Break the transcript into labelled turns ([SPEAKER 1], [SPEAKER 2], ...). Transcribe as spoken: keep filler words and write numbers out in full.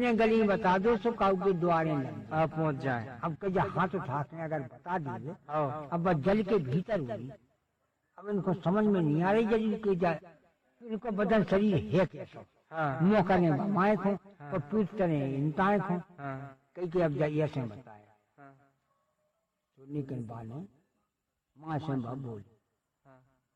[SPEAKER 1] इतने गली बता दो सो काऊ के द्वारे लग
[SPEAKER 2] आप पहुंच जाए।
[SPEAKER 1] अब कहीं हाथ उठा के अगर बता दिए अब बस जल के भीतर हुई, अब इनको समझ में नहीं आ रही जल के जाए, इनको बदन शरीर है कैसे, मुँह करने माए खो तो पीठ तने इंताए खो कई के अब जाइए ऐसे बताया। तो लेकिन बाने माँ से बोल